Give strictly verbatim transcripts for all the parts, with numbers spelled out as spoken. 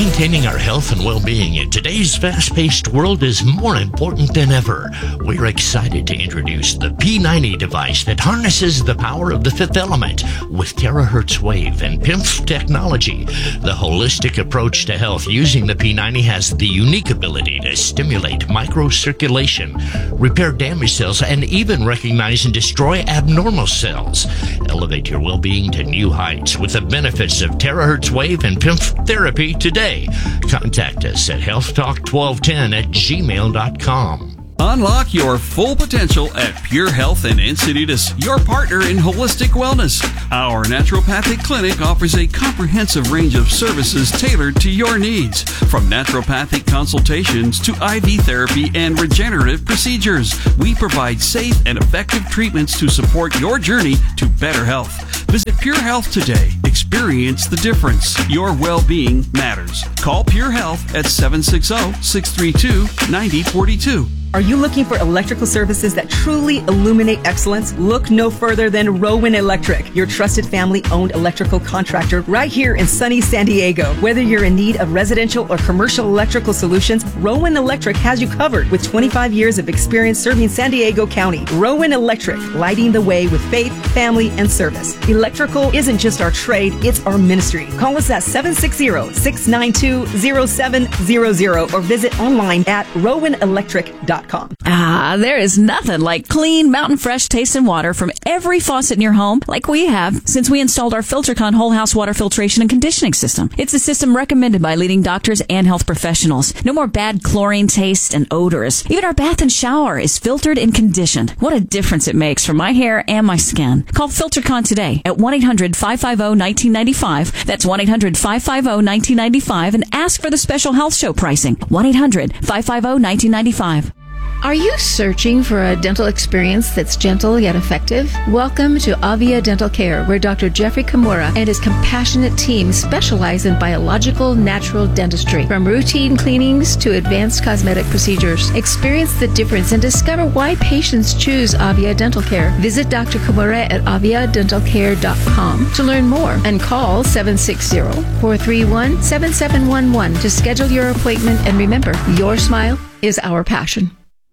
Maintaining our health and well-being in today's fast-paced world is more important than ever. We're excited to introduce the P ninety device that harnesses the power of the fifth element with terahertz wave and P I M F technology. The holistic approach to health using the P ninety has the unique ability to stimulate microcirculation, repair damaged cells, and even recognize and destroy abnormal cells. Elevate your well-being to new heights with the benefits of terahertz wave and P I M F therapy today. Contact us at health talk twelve ten at gmail dot com. Unlock your full potential at Pure Health in Encinitas, your partner in holistic wellness. Our naturopathic clinic offers a comprehensive range of services tailored to your needs, from naturopathic consultations to I V therapy and regenerative procedures. We provide safe and effective treatments to support your journey to better health. Visit Pure Health today. Experience the difference. Your well-being matters. Call Pure Health at seven six zero, six three two, nine zero four two. Are you looking for electrical services that truly illuminate excellence? Look no further than Rowan Electric, your trusted family-owned electrical contractor right here in sunny San Diego. Whether you're in need of residential or commercial electrical solutions, Rowan Electric has you covered with twenty-five years of experience serving San Diego County. Rowan Electric, lighting the way with faith, family, and service. Electrical isn't just our trade, it's our ministry. Call us at seven six zero, six nine two, zero seven zero zero or visit online at rowan electric dot com. Ah, there is nothing like clean, mountain fresh tasting water from every faucet in your home, like we have since we installed our FilterCon whole house water filtration and conditioning system. It's a system recommended by leading doctors and health professionals. No more bad chlorine taste and odors. Even our bath and shower is filtered and conditioned. What a difference it makes for my hair and my skin. Call FilterCon today at one eight hundred, five five zero, one nine nine five. That's one eight hundred, five five zero, one nine nine five and ask for the special health show pricing. one eight hundred, five five zero, one nine nine five. Are you searching for a dental experience that's gentle yet effective? Welcome to Avia Dental Care, where Doctor Jeffrey Kimura and his compassionate team specialize in biological, natural dentistry. From routine cleanings to advanced cosmetic procedures, experience the difference and discover why patients choose Avia Dental Care. Visit Doctor Kimura at avia dental care dot com to learn more and call seven six zero, four three one, seven seven one one to schedule your appointment. And remember, your smile is our passion.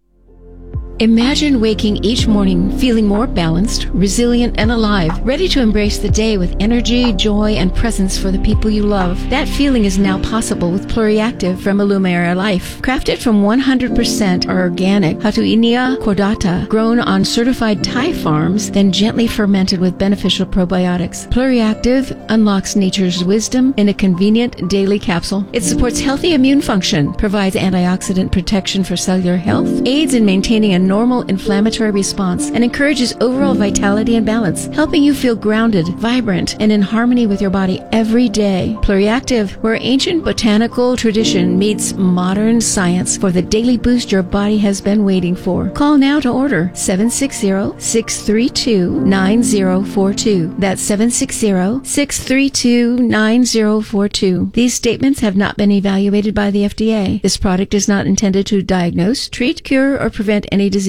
Imagine waking each morning feeling more balanced, resilient, and alive, ready to embrace the day with energy, joy, and presence for the people you love. That feeling is now possible with Pluriactive from Illumera Life. Crafted from one hundred percent organic Hatuinia cordata, grown on certified Thai farms, then gently fermented with beneficial probiotics. Pluriactive unlocks nature's wisdom in a convenient daily capsule. It supports healthy immune function, provides antioxidant protection for cellular health, aids in maintaining a normal inflammatory response, and encourages overall vitality and balance, helping you feel grounded, vibrant, and in harmony with your body every day. Pluriactive, where ancient botanical tradition meets modern science for the daily boost your body has been waiting for. Call now to order seven six zero, six three two, nine zero four two. That's seven six zero, six three two, nine zero four two. These statements have not been evaluated by the F D A. This product is not intended to diagnose, treat, cure, or prevent any disease.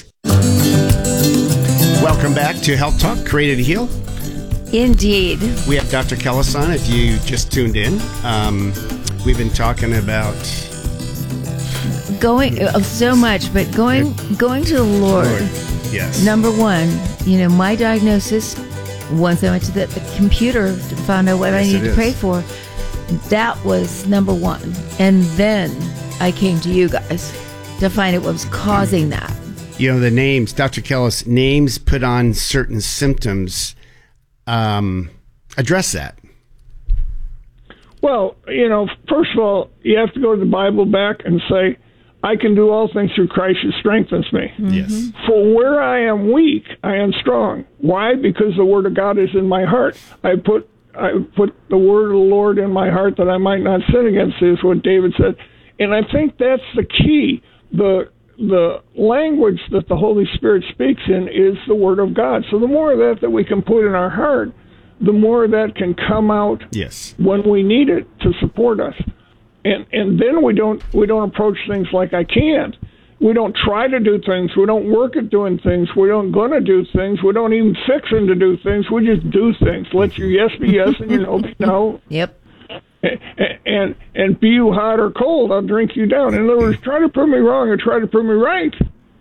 Welcome back to Health Talk, Created to Heal. Indeed. We have Doctor Kellis on, if you just tuned in. Um, we've been talking about... Going, oh, so much, but going going to the Lord. Lord. Yes. Number one, you know, my diagnosis, once I went to the, the computer to find out what Yes, I needed it to is. pray for, that was number one. And then I came to you guys to find out what was causing that. You know, the names, Doctor Kellis, names put on certain symptoms um, address that. Well, you know, first of all, you have to go to the Bible back and say, I can do all things through Christ who strengthens me. Mm-hmm. Yes. For where I am weak, I am strong. Why? Because the word of God is in my heart. I put I put the word of the Lord in my heart that I might not sin against thee, is what David said. And I think that's the key. The the language that the Holy Spirit speaks in is the Word of God. So the more of that that we can put in our heart, the more that can come out yes. when we need it to support us. And and then we don't we don't approach things like I can't. We don't try to do things. We don't work at doing things. We don't gonna do things. We don't even fix them to do things. We just do things. Let your yes be yes and your no be no. Yep. and and be you hot or cold, I'll drink you down. In other words, try to prove me wrong or try to prove me right.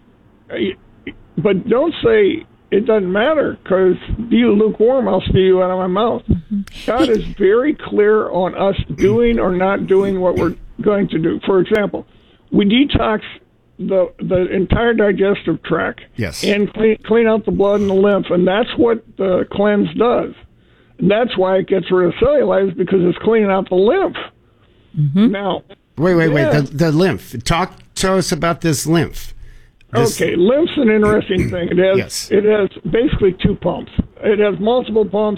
But don't say it doesn't matter, because be you lukewarm, I'll spew you out of my mouth. Mm-hmm. God is very clear on us doing or not doing what we're going to do. For example, we detox the the entire digestive tract, yes, and clean, clean out the blood and the lymph, and that's what the cleanse does. And that's why it gets rid of cellulite, because it's cleaning out the lymph. Mm-hmm. Now, wait, wait, yeah. wait. The, the lymph. Talk to us about this lymph. This... Okay, lymph's an interesting thing. It has yes. it has basically two pumps. It has multiple pumps.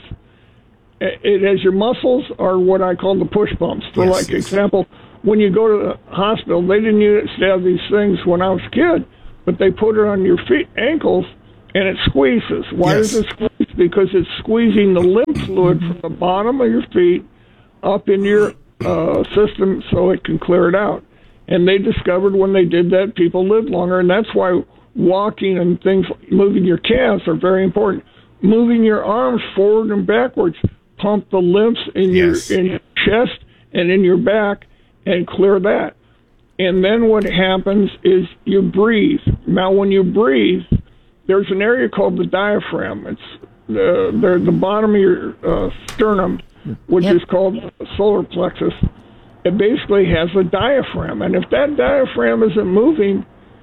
It has your muscles are what I call the push pumps. For yes, like yes. example, when you go to the hospital, they didn't used to have these things when I was a kid, but they put it on your feet, ankles, and it squeezes. Why yes. does it squeeze? Because it's squeezing the lymph fluid from the bottom of your feet up in your uh, system so it can clear it out. And they discovered when they did that, people lived longer, and that's why walking and things, moving your calves are very important. Moving your arms forward and backwards, pump the lymphs in yes. your in your chest and in your back, and clear that. And then what happens is you breathe. Now, when you breathe, there's an area called the diaphragm. It's the the, the bottom of your uh, sternum, which yep. is called the solar plexus. It basically has a diaphragm, and if that diaphragm isn't moving,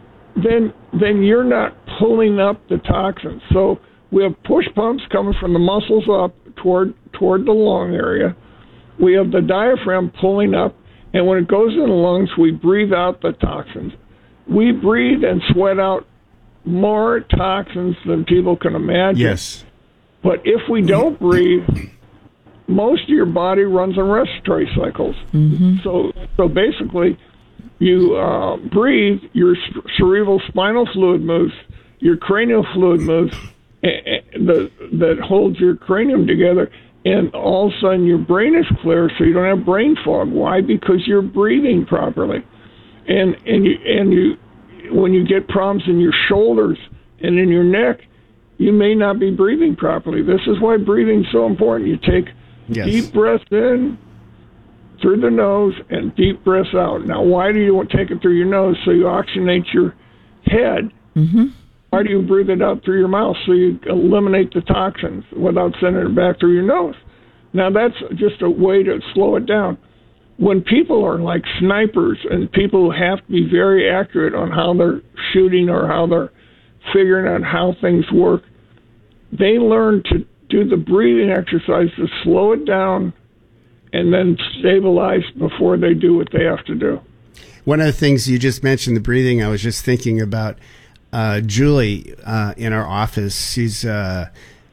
then then you're not pulling up the toxins. So we have push pumps coming from the muscles up toward toward the lung area. We have the diaphragm pulling up, and when it goes in the lungs, we breathe out the toxins. We breathe and sweat out more toxins than people can imagine. Yes. But if we don't breathe, most of your body runs on respiratory cycles. Mm-hmm. So, so basically, you uh, breathe, your cerebral spinal fluid moves, your cranial fluid moves, and, and the, that holds your cranium together, and all of a sudden your brain is clear, so you don't have brain fog. Why? Because you're breathing properly, and and you and you when you get problems in your shoulders and in your neck, you may not be breathing properly. This is why breathing is so important. You take yes. deep breaths in through the nose and deep breaths out. Now, why do you want to take it through your nose? So you oxygenate your head. Mm-hmm. Why do you breathe it out through your mouth? So you eliminate the toxins without sending it back through your nose. Now, that's just a way to slow it down. When people are like snipers and people have to be very accurate on how they're shooting or how they're figuring out how things work, they learn to do the breathing exercise to slow it down and then stabilize before they do what they have to do. One of the things you just mentioned, the breathing, I was just thinking about uh, Julie uh, in our office. She's uh,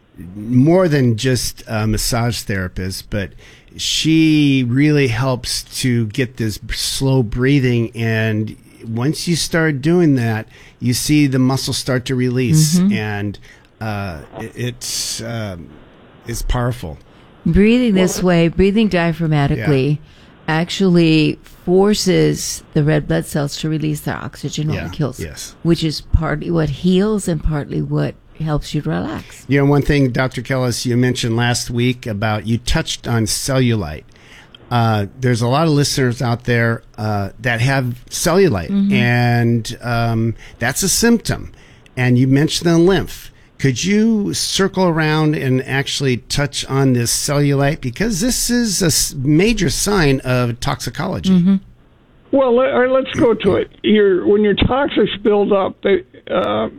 more than just a massage therapist, but she really helps to get this slow breathing. And once you start doing that, you see the muscles start to release, mm-hmm. and uh, it, it's um, it's powerful. Breathing this way, breathing diaphragmatically, yeah. actually forces the red blood cells to release their oxygen yeah. molecules, yes. which is partly what heals and partly what helps you relax. You know, one thing, Doctor Kellis, you mentioned last week about, you touched on cellulite. Uh, there's a lot of listeners out there uh, that have cellulite, mm-hmm. and um, that's a symptom. And you mentioned the lymph. Could you circle around and actually touch on this cellulite? Because this is a major sign of toxicology. Mm-hmm. Well, let, all right, let's go to it. Your, when your toxins build up, they, uh,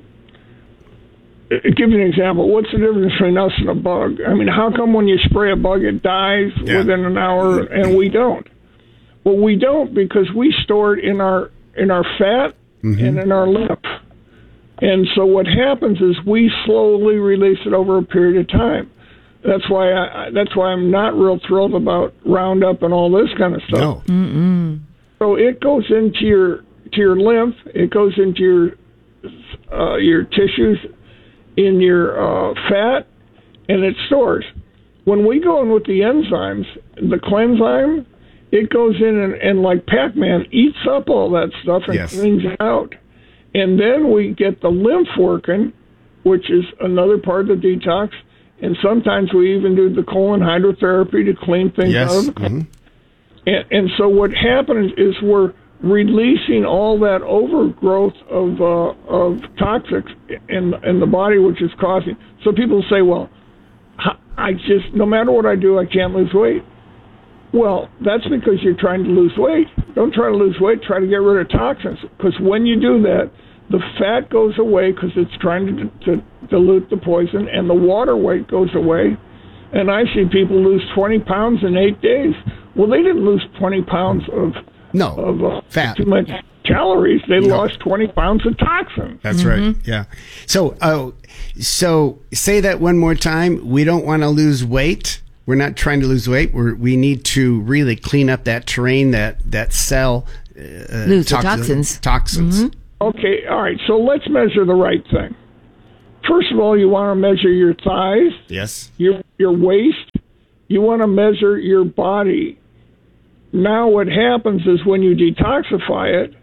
give you an example. What's the difference between us and a bug? I mean, how come when you spray a bug, it dies yeah. within an hour, and we don't? Well, we don't because we store it in our in our fat mm-hmm. and in our lymph. And so what happens is we slowly release it over a period of time. That's why I, that's why I'm not real thrilled about Roundup and all this kind of stuff. No. Mm-mm. So it goes into your to your lymph. It goes into your uh, your tissues, in your uh, fat, and it stores. When we go in with the enzymes, the Cleanzyme, it goes in and, and like Pac-Man, eats up all that stuff and yes. cleans it out. And then we get the lymph working, which is another part of the detox. And sometimes we even do the colon hydrotherapy to clean things yes. out of the colon. Mm-hmm. And, and so what happens is we're releasing all that overgrowth of uh, of toxics in in the body, which is causing. So people say, "Well, I just no matter what I do, I can't lose weight." Well, that's because you're trying to lose weight. Don't try to lose weight. Try to get rid of toxins, because when you do that, the fat goes away because it's trying to, to dilute the poison, and the water weight goes away. And I see people lose twenty pounds in eight days. Well, they didn't lose twenty pounds of No, of uh, fat. too much calories. They No. lost twenty pounds of toxin. That's right. Yeah. So, uh, so say that one more time. We don't want to lose weight. We're not trying to lose weight. We're, we need to really clean up that terrain, that that cell. Uh, Lose the toxins. Toxins. Okay, all right. So let's measure the right thing. First of all, you want to measure your thighs, Yes. your your waist. You want to measure your body. Now, what happens is when you detoxify it,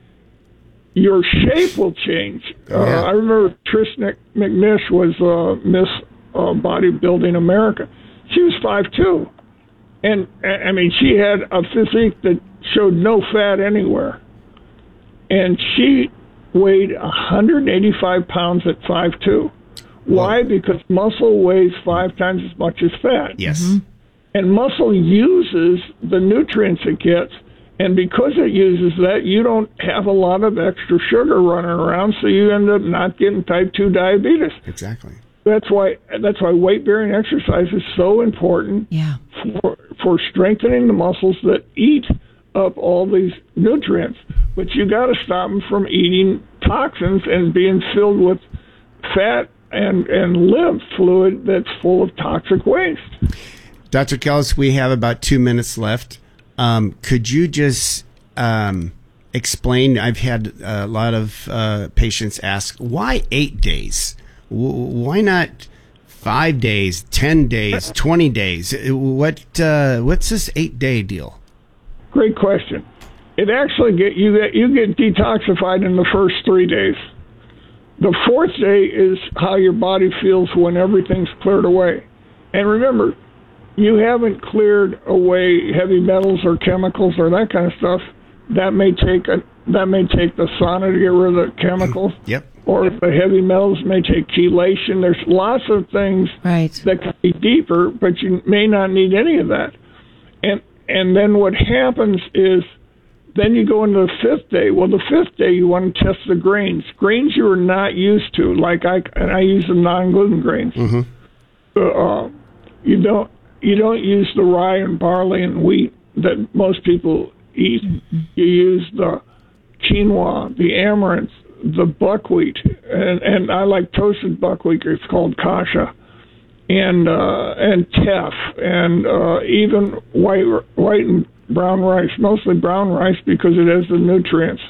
your shape will change. Uh, Yeah. I remember Trish McNish was uh, Miss uh, Bodybuilding America. She was five two, and I mean she had a physique that showed no fat anywhere, and she weighed one hundred eighty-five pounds at five two. Why? Because muscle weighs five times as much as fat. Yes. And muscle uses the nutrients it gets, and because it uses that, you don't have a lot of extra sugar running around, so you end up not getting type two diabetes. Exactly. That's why that's why weight bearing exercise is so important Yeah. for for strengthening the muscles that eat up all these nutrients. But you got to stop them from eating toxins and being filled with fat and and lymph fluid that's full of toxic waste. Doctor Kellis, we have about two minutes left. Um, could you just um, explain? I've had a lot of uh, patients ask, why eight days? W- why not five days, ten days, twenty days? What uh, what's this eight day deal? Great question. It actually get you get you get detoxified in the first three days. The fourth day is how your body feels when everything's cleared away. And remember, you haven't cleared away heavy metals or chemicals or that kind of stuff. That may take a that may take the sauna to get rid of the chemicals. Yep. Or if the heavy metals may take chelation. There's lots of things Right. that can be deeper, but you may not need any of that. And and then what happens is then you go into the fifth day. Well, the fifth day you want to test the grains. Grains you are not used to, like I and I use the non-gluten grains. Mm-hmm. Uh, you don't you don't use the rye and barley and wheat that most people eat. Mm-hmm. You use the quinoa, the amaranth, the buckwheat, and and I like toasted buckwheat. It's called kasha, and uh, and teff, and uh, even white white and brown rice. Mostly brown rice because it has the nutrients.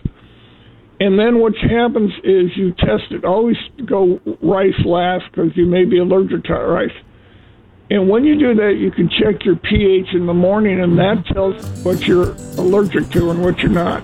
And then what happens is you test it. Always go rice last because you may be allergic to rice. And when you do that, you can check your pH in the morning, and that tells what you're allergic to and what you're not.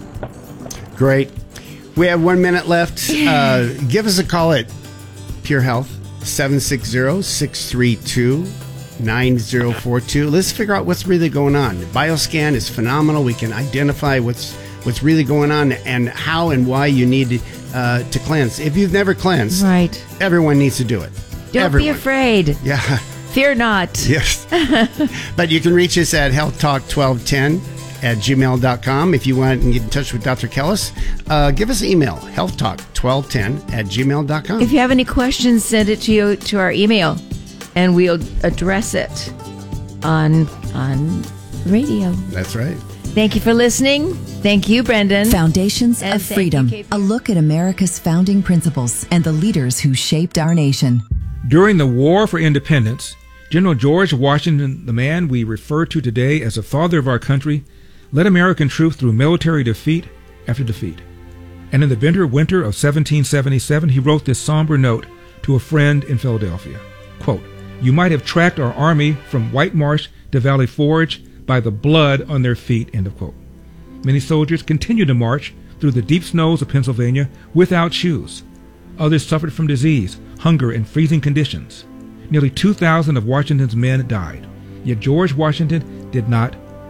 Great. We have one minute left. Uh, give us a call at Pure Health, seven six zero, six three two, nine zero four two. Let's figure out what's really going on. The BioScan is phenomenal. We can identify what's what's really going on and how and why you need uh, to cleanse. If you've never cleansed, Right. everyone needs to do it. Don't everyone. be afraid. Yeah. Fear not. Yes. But you can reach us at health talk twelve ten at gmail dot com. If you want to get in touch with Doctor Kellis, uh, give us an email, health talk twelve ten at gmail dot com. If you have any questions, send it to you to our email, and we'll address it on on radio. That's right. Thank you for listening. Thank you, Brendan. Foundations And of thank Freedom. you, K P. A look at America's founding principles and the leaders who shaped our nation. During the War for Independence, General George Washington, the man we refer to today as the father of our country, led American troops through military defeat after defeat. And in the bitter winter of seventeen seventy-seven, he wrote this somber note to a friend in Philadelphia. Quote, "You might have tracked our army from White Marsh to Valley Forge by the blood on their feet," end of quote. Many soldiers continued to march through the deep snows of Pennsylvania without shoes. Others suffered from disease, hunger, and freezing conditions. Nearly two thousand of Washington's men died. Yet George Washington did not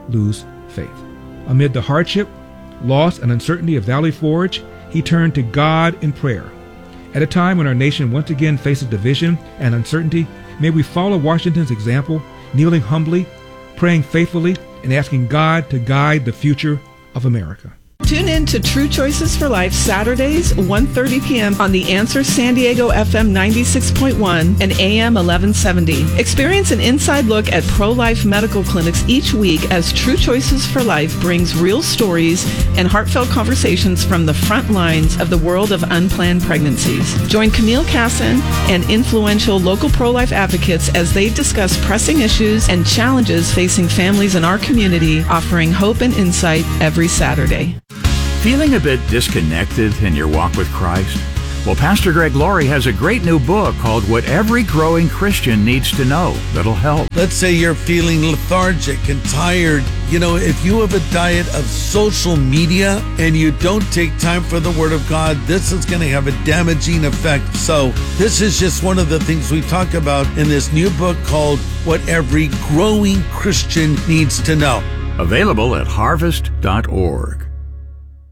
lose faith. Amid the hardship, loss, and uncertainty of Valley Forge, he turned to God in prayer. At a time when our nation once again faces division and uncertainty, may we follow Washington's example, kneeling humbly, praying faithfully, and asking God to guide the future of America. Tune in to True Choices for Life Saturdays, one thirty p.m. on The Answer San Diego F M ninety-six point one and A M eleven seventy. Experience an inside look at pro-life medical clinics each week as True Choices for Life brings real stories and heartfelt conversations from the front lines of the world of unplanned pregnancies. Join Camille Casson and influential local pro-life advocates as they discuss pressing issues and challenges facing families in our community, offering hope and insight every Saturday. Feeling a bit disconnected in your walk with Christ? Well, Pastor Greg Laurie has a great new book called What Every Growing Christian Needs to Know that'll help. Let's say you're feeling lethargic and tired. You know, if you have a diet of social media and you don't take time for the Word of God, this is going to have a damaging effect. So this is just one of the things we talk about in this new book called What Every Growing Christian Needs to Know. Available at harvest dot org.